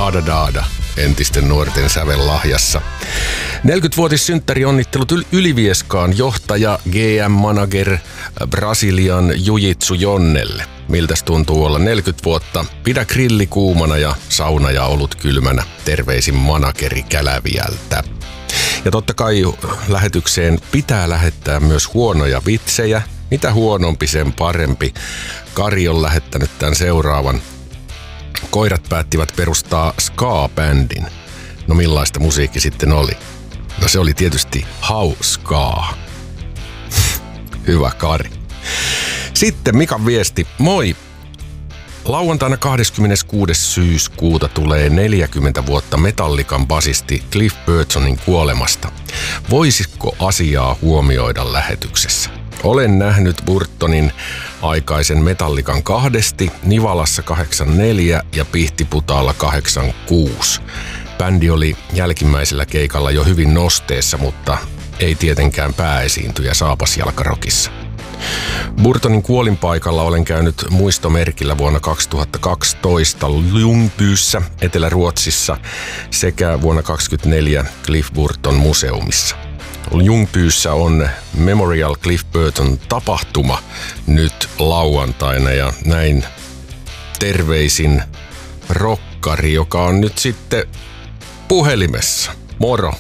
Daada Daada entisten nuorten sävellahjassa. 40-vuotissynttärionnittelut Ylivieskaan johtaja GM-manager Brasilian Jiu-Jitsu Jonnelle. Miltäs tuntuu olla 40 vuotta? Pidä grilli kuumana ja sauna ja olut kylmänä. Terveisin manageri Käläviältä. Ja totta kai lähetykseen pitää lähettää myös huonoja vitsejä. Mitä huonompi, sen parempi. Kari on lähettänyt tämän seuraavan. Koirat päättivät perustaa ska-bändin. No millaista musiikki sitten oli? No se oli tietysti hauskaa. Hyvä Kari. Sitten Mikan viesti. Moi! Lauantaina 26. syyskuuta tulee 40 vuotta Metallican basisti Cliff Burtonin kuolemasta. Voisitko asiaa huomioida lähetyksessä? Olen nähnyt Burtonin aikaisen Metallican kahdesti, Nivalassa 84 ja Pihtiputaalla 86. Bändi oli jälkimmäisellä keikalla jo hyvin nosteessa, mutta ei tietenkään pääesiintyjä Saapasjalkarokissa. Burtonin kuolinpaikalla olen käynyt muistomerkillä vuonna 2012 Ljungbyssä Etelä-Ruotsissa sekä vuonna 2024 Cliff Burton museumissa. Ljungbyssä on Memorial Cliff Burton tapahtuma nyt lauantaina ja näin terveisin rokkari, joka on nyt sitten puhelimessa. Moro!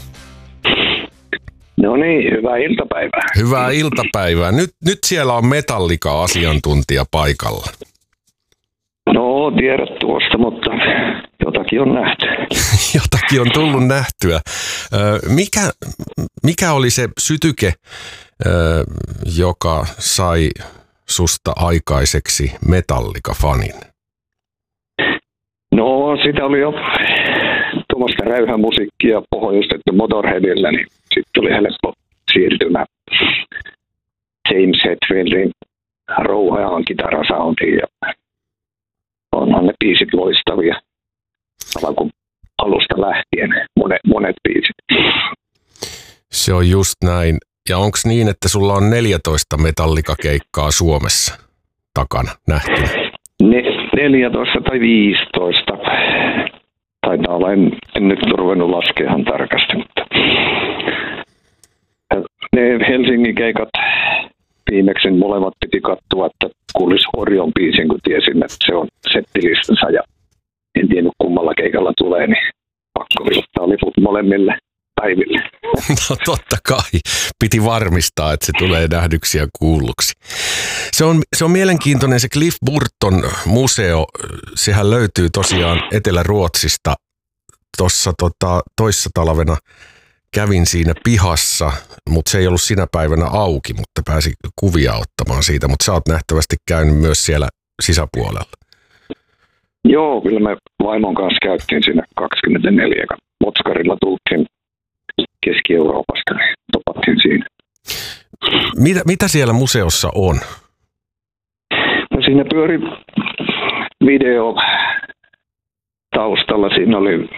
No niin, hyvää iltapäivää. Hyvää iltapäivää. Nyt siellä on Metallica-asiantuntija paikalla. No, tiedät tuosta, mutta jotakin on nähty. Jotakin on tullut nähtyä. Mikä oli se sytyke, joka sai susta aikaiseksi Metallica-fanin? No, sitä oli jo tuommoista räyhämusiikkia pohjustettu Motorheadillä, niin sitten oli helppo siirtymä James Hetfieldin rouheaan kitarasoundiin ja onhan ne biisit loistavia alkuun alusta lähtien, monet biisit. Se on just näin. Ja onko niin, että sulla on 14 Metallica-keikkaa Suomessa takana nähty? 14 tai 15. Taitaa olla, en nyt ruvennut laskemaan tarkasti, mutta ne Helsingin keikat viimeksi molemmat piti katsoa, että kuulisi Orion biisin, kun tiesin, että se on settilistassa ja en tiennyt kummalla keikalla tulee, niin pakko viluttaa liput molemmille päiville. No totta kai. Piti varmistaa, että se tulee nähdyksi ja kuulluksi. Se on mielenkiintoinen se Cliff Burton museo. Sehän löytyy tosiaan Etelä-Ruotsista. Tuossa toissa talvena kävin siinä pihassa, mutta se ei ollut sinä päivänä auki, mutta pääsi kuvia ottamaan siitä. Mutta sä oot nähtävästi käynyt myös siellä sisäpuolella. Joo, kyllä me vaimon kanssa käytiin siinä 24. Motskarilla tultiin Keski-Euroopasta, niin topattiin siinä. Mitä siellä museossa on? No siinä pyöri video taustalla. Siinä oli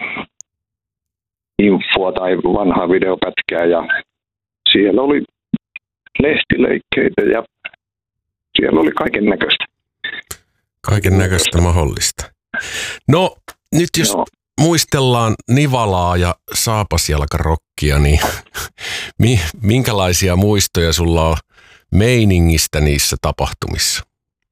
infoa tai vanhaa videopätkää ja siellä oli lehtileikkeitä ja siellä oli kaiken näköistä. Kaiken näköistä mahdollista. No nyt jos muistellaan Nivalaa ja Saapasjalkarokkia, niin minkälaisia muistoja sulla on meiningistä niissä tapahtumissa?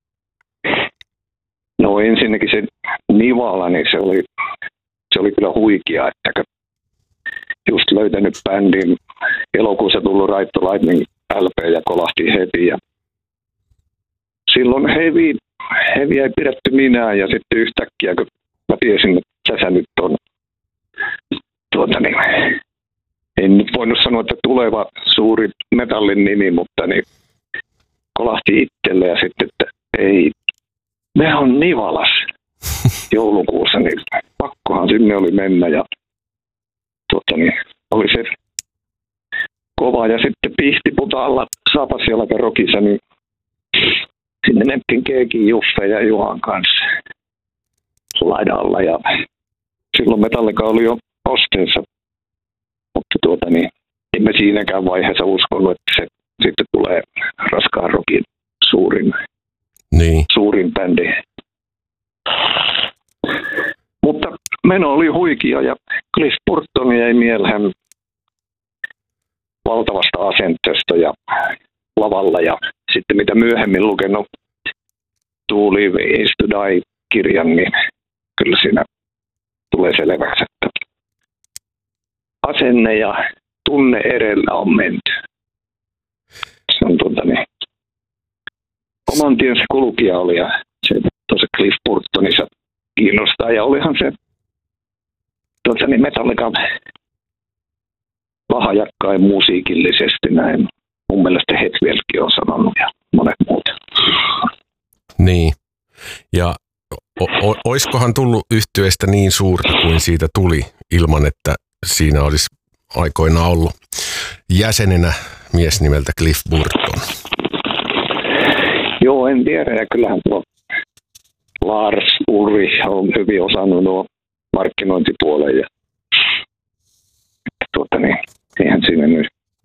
No ensinnäkin se Nivala, niin se oli kyllä huikea, että just löytänyt bändin, elokuussa tullut Right to Lightning LP ja kolahti heti ja silloin heviä ei pidetty minä ja sitten yhtäkkiä, kun mä tiesin, että tässä nyt on en nyt voinut sanoa, että tuleva suuri metallin nimi, mutta niin kolahti itselle ja sitten, että ei, me on Nivalas joulukuussa, niin pakkohan sinne oli mennä ja oli se kova ja sitten Pihtiputaalla Saapasjalkarokissa, niin sinne nepkin Keekin Juffe ja Juhan kanssa laidalla ja silloin Metallica oli jo osteessa, mutta emme siinäkään vaiheessa uskonut, että se sitten tulee raskaan rockin suurin bändi. Mutta meno oli huikea ja Cliff Burton jäi mieleen valtavasta asenteesta ja lavalla. Ja sitten mitä myöhemmin lukenut To Live is to Die-kirjan, niin kyllä siinä tulee selväksi, että asenne ja tunne edellä on menty. Se on oman tiensä kulkija oli ja se tuossa Cliff Burtonissa kiinnostaa. Ja olihan se Metallican lahjakkain musiikillisesti näin. Mun mielestä Hetfielkin on sanonut ja monet muut. Niin. Ja oiskohan tullut yhtyeestä niin suurta kuin siitä tuli ilman, että siinä olisi aikoinaan ollut jäsenenä mies nimeltä Cliff Burton? Joo, en tiedä. Ja kyllähän tuo Lars Ulrich on hyvin osannut nuo markkinointipuolen. Ja eihän siinä nyt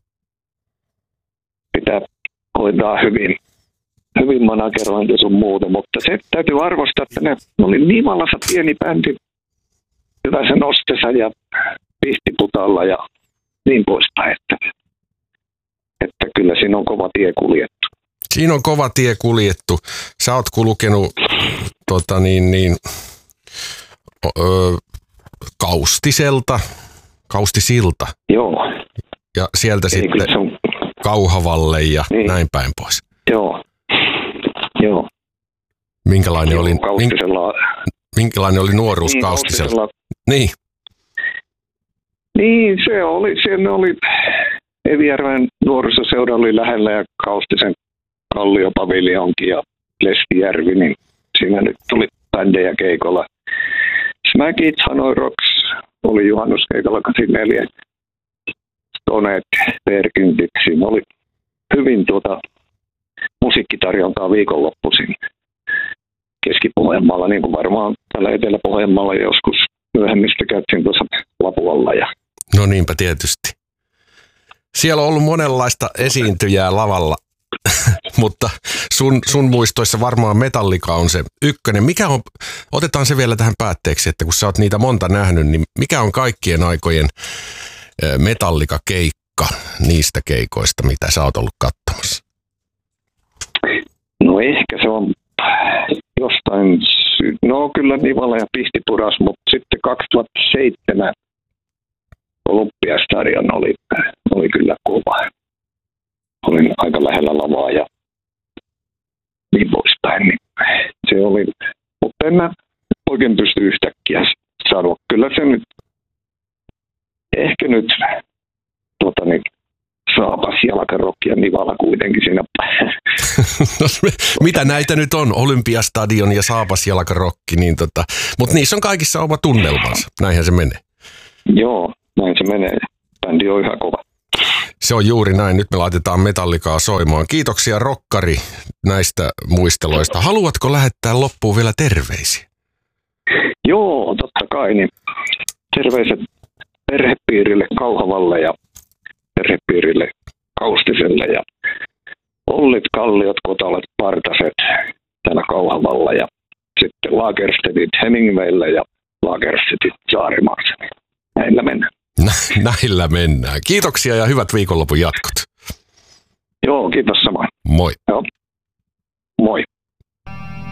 pitää hoitaa hyvin managerointi sun muuta, mutta se täytyy arvostaa, että ne oli Nivalassa pieni bändi hyvässä nostessa ja pihtiputalla ja niin poispäin, että kyllä siinä on kova tie kuljettu. Siinä on kova tie kuljettu. Sä oot kulkenut Kaustisilta. Joo. Ja sieltä eli sitten Kauhavalle ja niin. Näin päin pois. Joo. Minkälainen oli nuoruus Kaustisella? Niin. Niin, se oli Evijärven nuorisoseura oli lähellä ja Kaustisen Kalliopaviljonki ja Lestijärvi, niin siinä nyt tuli bändejä keikolla. Smackit, Hanoi Rocks oli juhannuskeikolla 84. Stonet, Perkintit, siinä oli hyvin musiikkitarjontaa viikonloppuisin Keski-Pohjanmaalla, niin kuin varmaan täällä Etelä-Pohjanmaalla joskus myöhemmistä käytiin tuossa Lapualla. No niinpä tietysti. Siellä on ollut monenlaista esiintyjää lavalla, mutta sun muistoissa varmaan Metallica on se ykkönen. Otetaan se vielä tähän päätteeksi, että kun sä oot niitä monta nähnyt, niin mikä on kaikkien aikojen Metallica-keikka niistä keikoista, mitä sä oot ollut katsomassa? No ehkä se on jostain, kyllä Nivala ja Pihtipudas, mutta sitten 2007 Olympiastadion oli kyllä kova. Olin aika lähellä lavaa ja niin poispäin. Niin se oli, mutta en mä oikein pysty yhtäkkiä sanoa. Kyllä se nyt, ehkä nyt Saapas, Jalkarokki ja Nivala kuitenkin siinä. No, mitä näitä nyt on? Olympiastadion ja Saapas, Jalkarokki, niin mutta niissä on kaikissa oma tunnelmansa. Näinhän se menee. Joo, näin se menee. Bändi on ihan kova. Se on juuri näin. Nyt me laitetaan Metallicaa soimaan. Kiitoksia rokkari näistä muisteloista. Haluatko lähettää loppuun vielä terveisiä? Joo, totta kai. Niin terveiset perhepiirille Kauhavalle ja perhepiirille Kaustiselle ja Ollit, Kalliot, Kotalet, Partaset täällä Kauhavalla ja sitten Lagerstedit Hemingwaylle ja Lagerstedit Saarimaassa. Näillä mennään. Näillä mennään. Kiitoksia ja hyvät viikonlopun jatkot. Joo, kiitos samoin. Moi. Joo. Moi.